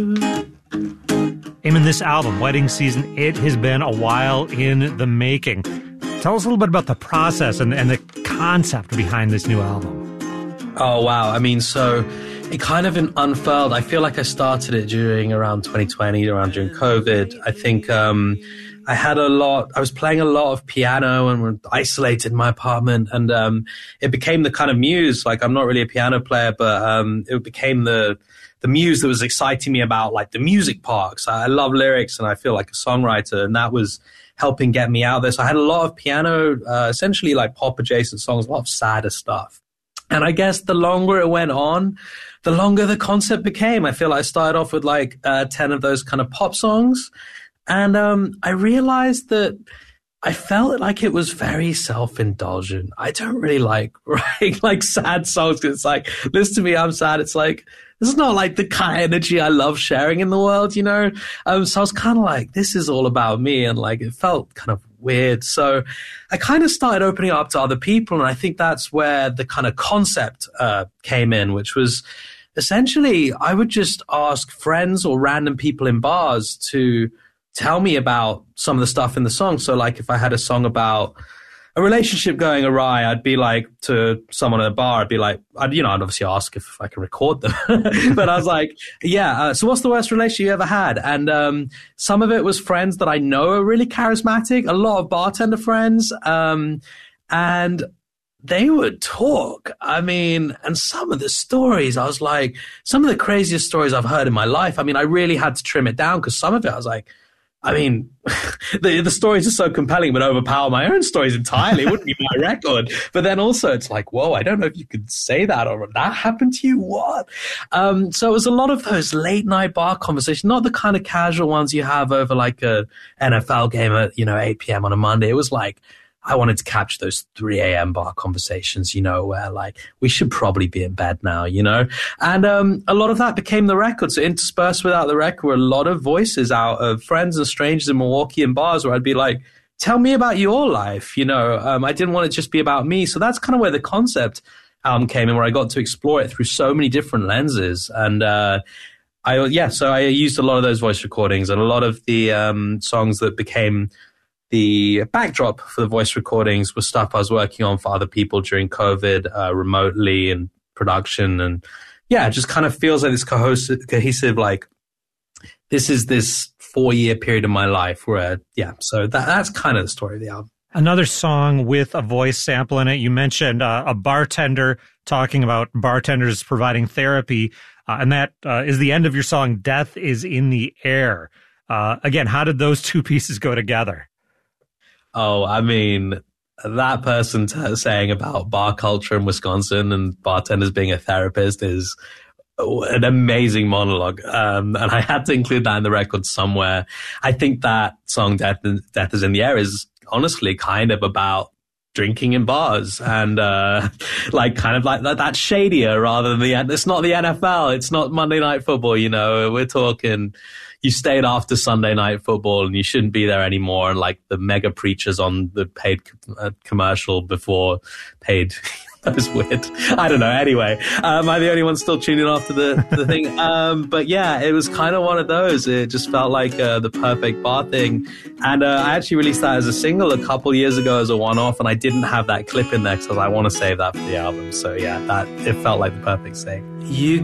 Eamon, this album, Wedding Season, it has been a while in the making. Tell us a little bit about the process and the concept behind this new album. Oh, wow. I mean, so it kind of unfurled. I feel like I started it around 2020, during COVID. I think I was playing a lot of piano and were isolated in my apartment, and it became the kind of muse. Like, I'm not really a piano player, but it became the muse that was exciting me about, like, the music parts. I love lyrics and I feel like a songwriter, and that was helping get me out there. So I had a lot of piano, essentially like pop adjacent songs, a lot of sadder stuff. And I guess the longer it went on, the longer the concept became. I feel like I started off with like 10 of those kind of pop songs. And I realized that I felt like it was very self-indulgent. I don't really like writing like sad songs because it's like, listen to me, I'm sad. It's like, this is not like the kind of energy I love sharing in the world, you know? So I was kind of like, this is all about me. And like, it felt kind of weird. So I kind of started opening up to other people. And I think that's where the kind of concept came in, which was essentially I would just ask friends or random people in bars to tell me about some of the stuff in the song. So like if I had a song about a relationship going awry, I'd be like to someone at a bar, I'd obviously ask if I can record them. But I was like, so what's the worst relationship you ever had? And some of it was friends that I know are really charismatic, a lot of bartender friends, and they would talk. I mean, and some of the stories, I was like, some of the craziest stories I've heard in my life. I mean, I really had to trim it down because some of it I was like, I mean, the stories are so compelling, it would overpower my own stories entirely. It wouldn't be my record. But then also it's like, whoa, I don't know if you could say that or that happened to you. What? So it was a lot of those late night bar conversations, not the kind of casual ones you have over like a NFL game at, 8 p.m. on a Monday. It was like, I wanted to capture those 3 a.m. bar conversations, where like, we should probably be in bed now, And a lot of that became the record. So interspersed without the record were a lot of voices out of friends and strangers in Milwaukee and bars where I'd be like, tell me about your life, I didn't want it to just be about me. So that's kind of where the concept album came in, where I got to explore it through so many different lenses. And so I used a lot of those voice recordings and a lot of the songs that became the backdrop for the voice recordings was stuff I was working on for other people during COVID, remotely and production. And it just kind of feels like this cohesive, like this is this 4-year period of my life where, so that's kind of the story of the album. Another song with a voice sample in it. You mentioned a bartender talking about bartenders providing therapy, and that is the end of your song, Death is in the Air. Again, how did those two pieces go together? Oh, I mean, that person saying about bar culture in Wisconsin and bartenders being a therapist is an amazing monologue. And I had to include that in the record somewhere. I think that song, Death is in the Air, is honestly kind of about drinking in bars and like kind of like that shadier rather than it's not the NFL. It's not Monday Night Football, We're talking you stayed after Sunday Night Football and you shouldn't be there anymore. And like the mega preachers on the paid commercial before paid. That was weird. I don't know. Anyway, am I the only one still tuning after the thing? But yeah, it was kind of one of those. It just felt like the perfect bar thing. And I actually released that as a single a couple years ago as a one-off, and I didn't have that clip in there because I want to save that for the album. So yeah, it felt like the perfect thing. You